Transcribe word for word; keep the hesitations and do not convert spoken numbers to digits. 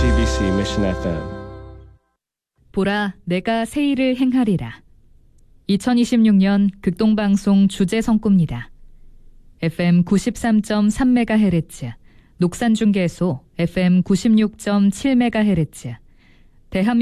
지비씨 Mission 에프엠. 보라, 내가 새 일을 행하리라. 이천이십육 년 극동방송 주제성구입니다. 에프엠 구십삼 점 삼 메가헤르츠, 녹산중계소 에프엠 구십육 점 칠 메가헤르츠, 대한민국